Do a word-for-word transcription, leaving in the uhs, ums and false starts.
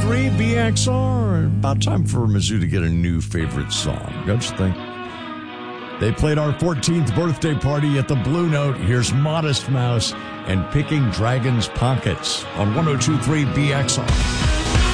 three B X R. About time for Mizzou to get a new favorite song, don't you think? They played our fourteenth birthday party at the Blue Note. Here's Modest Mouse and Picking Dragons' Pockets on one oh two point three B X R.